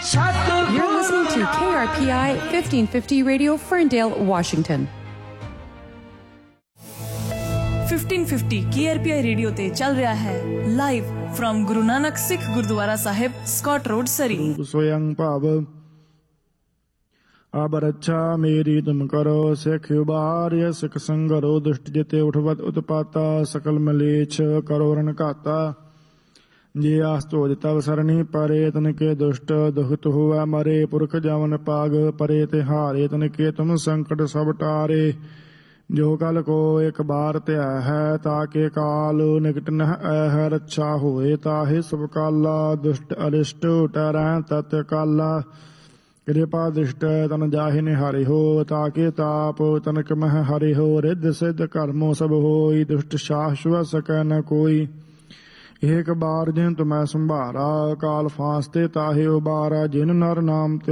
You're listening to KRPI 1550 Radio, Ferndale, Washington. 1550 KRPI radio ਤੇ ਚੱਲ ਰਿਹਾ ਹੈ ਲਾਈਵ ਫਰਮ ਗੁਰੂ ਨਾਨਕ ਸਿੱਖ ਗੁਰਦੁਆਰਾ ਸਾਹਿਬ, ਸਕਾਟ ਰੋਡ, ਸਰੀ। स्वयं भाव अब रक्षा मेरी तुम करो, सिख उबार्य सिख संगरो, दुष्ट जिते उठवत उत्पाता, सकल मलेच्छ करो रण घाता। जे आस तोज तब सरणी परे, तन के दुष्ट दुखत हुआ मरे, पुरख जवन पाग परे तिहारे, तन के तुम संकट सब टारे। जो कल को एक बार त्या है, ताके काल निकट न है, रक्षा होए ताहे सब काला, दुष्ट अरिष्ट टरै तत काला। कृपा दृष्ट तन जाहि निहारे हो, ताके ताप तनक मह हरे हो, रिद्ध सिद्ध कर्मो सब होई, दुष्ट शाश्वत सकै न कोई। एक बार जिन तुम्हें संभारा, काल फांसते ताहे उबारा, जिन नर नाम ते